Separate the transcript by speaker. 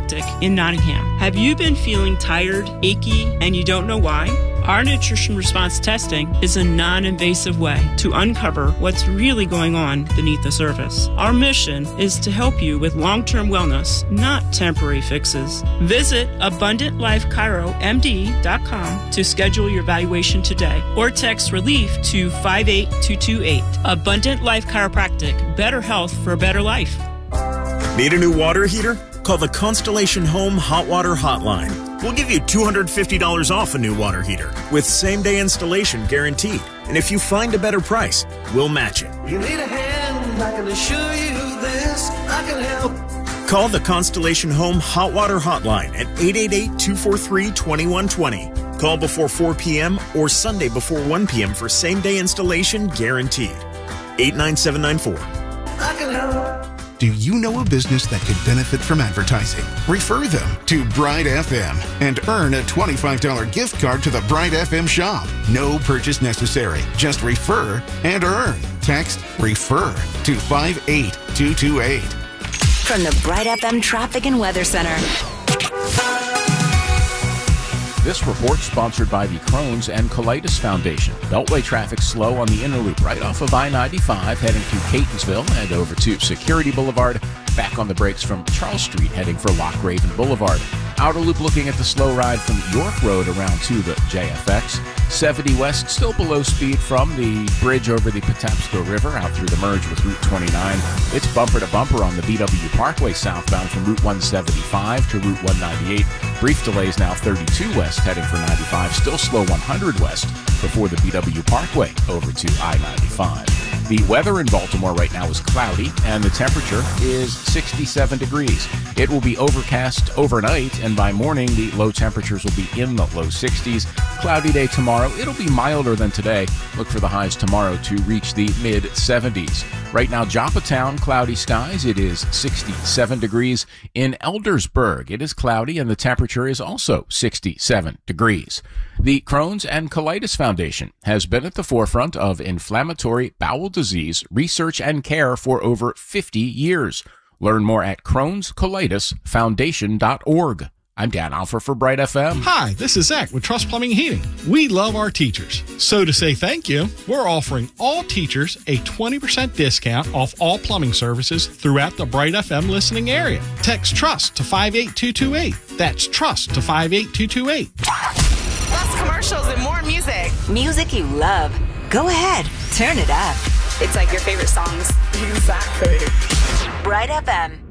Speaker 1: Chiropractic in Nottingham. Have you been feeling tired, achy, and you don't know why? Our nutrition response testing is a non-invasive way to uncover what's really going on beneath the surface. Our mission is to help you with long-term wellness, not temporary fixes. Visit AbundantLifeChiroMD.com to schedule your evaluation today or text RELIEF to 58228. Abundant Life Chiropractic. Better health for a better life.
Speaker 2: Need a new water heater? Call the Constellation Home Hot Water Hotline. We'll give you $250 off a new water heater with same-day installation guaranteed. And if you find a better price, we'll match it.
Speaker 3: You need a hand, I can assure you this, I can help.
Speaker 2: Call the Constellation Home Hot Water Hotline at 888-243-2120. Call before 4 p.m. or Sunday before 1 p.m. for same-day installation guaranteed. 89794.
Speaker 3: I can help.
Speaker 4: Do you know a business that could benefit from advertising? Refer them to Bright FM and earn a $25 gift card to the Bright FM shop. No purchase necessary. Just refer and earn. Text REFER to 58228.
Speaker 5: From the Bright FM Traffic and Weather Center.
Speaker 6: This report sponsored by the Crohn's and Colitis Foundation. Beltway traffic slow on the inner loop right off of I-95 heading to Catonsville and over to Security Boulevard. Back on the brakes from Charles Street heading for Loch Raven Boulevard. Outer loop looking at the slow ride from York Road around to the JFX. 70 West still below speed from the bridge over the Patapsco River out through the merge with Route 29. It's bumper to bumper on the BW Parkway southbound from Route 175 to Route 198. Brief delays now 32 West heading for 95. Still slow 100 West before the BW Parkway over to I-95. The weather in Baltimore right now is cloudy, and the temperature is 67 degrees. It will be overcast overnight, and by morning, the low temperatures will be in the low 60s. Cloudy day tomorrow. It'll be milder than today. Look for the highs tomorrow to reach the mid-70s. Right now, Joppatown, cloudy skies. It is 67 degrees. In Eldersburg, it is cloudy, and the temperature is also 67 degrees. The Crohn's and Colitis Foundation has been at the forefront of inflammatory bowel disease research and care for over 50 years. Learn more at Crohn'sColitisFoundation.org. I'm Dan Alfer for Bright FM.
Speaker 7: Hi, this is Zach with Trust Plumbing Heating. We love our teachers. So to say thank you, we're offering all teachers a 20% discount off all plumbing services throughout the Bright FM listening area. Text TRUST to 58228. That's TRUST to 58228.
Speaker 8: Less commercials and more music.
Speaker 5: Music you love. Go ahead, turn it up.
Speaker 8: It's like your favorite songs. Exactly.
Speaker 5: Bright FM.